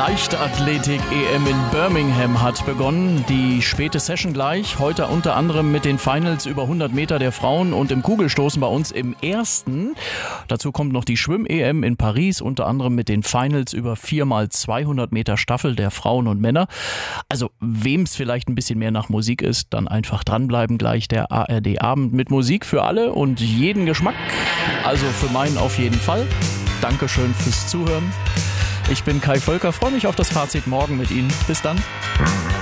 Leichtathletik-EM in Birmingham hat begonnen. Die späte Session gleich. Heute unter anderem mit den Finals über 100 Meter der Frauen und im Kugelstoßen bei uns im ersten. Dazu kommt noch die Schwimm-EM in Paris, unter anderem mit den Finals über 4x200 Meter Staffel der Frauen und Männer. Also wem es vielleicht ein bisschen mehr nach Musik ist, dann einfach dranbleiben. Gleich der ARD-Abend mit Musik für alle und jeden Geschmack. Also für meinen auf jeden Fall. Dankeschön fürs Zuhören. Ich bin Kai Völker, freue mich auf das Fazit morgen mit Ihnen. Bis dann.